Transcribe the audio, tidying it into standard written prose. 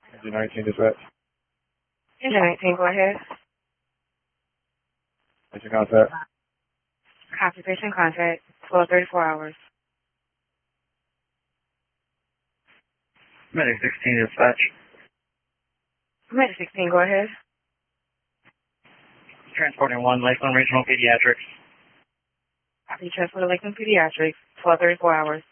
Engine 19 dispatch. Engine 19, go ahead. Patient contact. Copy patient contact, 12:34 hours. Medic 16 dispatch. Medic 16, go ahead. Transporting 1, Lakeland Regional Pediatrics. Copy transfer to Lakeland Pediatrics, 12:34 hours.